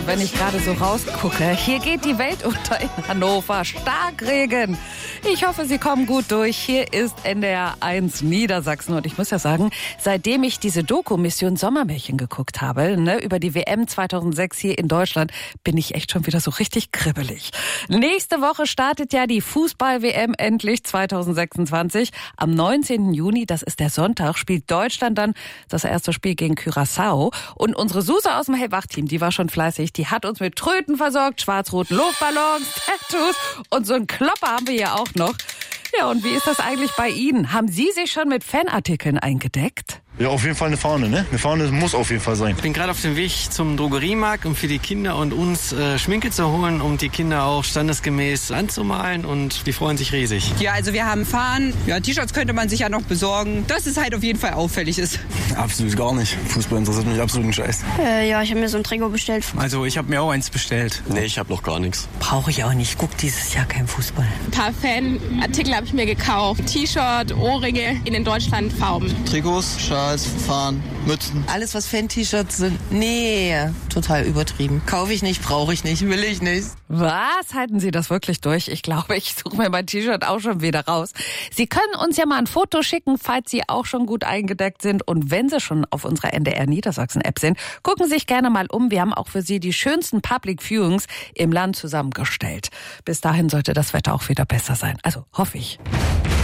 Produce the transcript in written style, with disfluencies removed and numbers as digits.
wenn ich gerade so rausgucke. Hier geht die Welt unter in Hannover. Starkregen. Ich hoffe, Sie kommen gut durch. Hier ist NDR 1 Niedersachsen. Und ich muss ja sagen, seitdem ich diese Doku Mission Sommermärchen geguckt habe, über die WM 2006 hier in Deutschland, bin ich echt schon wieder so richtig kribbelig. Nächste Woche startet ja die Fußball-WM endlich 2026. Am 19. Juni, das ist der Sonntag, spielt Deutschland dann das erste Spiel gegen Curaçao. Und unsere Suse aus dem Hellwach-Team, die war schon fleißig. Die hat uns mit Tröten versorgt, schwarz-roten Luftballons, Tattoos und so einen Klopper haben wir ja auch noch. Ja, und wie ist das eigentlich bei Ihnen? Haben Sie sich schon mit Fanartikeln eingedeckt? Ja, auf jeden Fall eine Fahne, ne? Eine Fahne muss auf jeden Fall sein. Ich bin gerade auf dem Weg zum Drogeriemarkt, um für die Kinder und uns Schminke zu holen, um die Kinder auch standesgemäß anzumalen, und die freuen sich riesig. Ja, also wir haben Fahnen, ja, T-Shirts könnte man sich ja noch besorgen, dass es halt auf jeden Fall auffällig ist. Absolut gar nicht. Fußball interessiert mich absolut einen Scheiß. Ja, ich habe mir so ein Trikot bestellt. Also ich habe mir auch eins bestellt. Nee, ich habe noch gar nichts. Brauche ich auch nicht. Ich gucke dieses Jahr kein Fußball. Ein paar Fanartikel habe ich mir gekauft. T-Shirt, Ohrringe in den Deutschlandfarben. Trikots, Schals, Fahnen, Mützen. Alles, was Fan-T-Shirts sind, nee, total übertrieben. Kaufe ich nicht, brauche ich nicht, will ich nicht. Was? Halten Sie das wirklich durch? Ich glaube, ich suche mir mein T-Shirt auch schon wieder raus. Sie können uns ja mal ein Foto schicken, falls Sie auch schon gut eingedeckt sind. Und wenn Sie schon auf unserer NDR Niedersachsen-App sind, gucken Sie sich gerne mal um. Wir haben auch für Sie die schönsten Public Viewings im Land zusammengestellt. Bis dahin sollte das Wetter auch wieder besser sein. Also hoffe ich.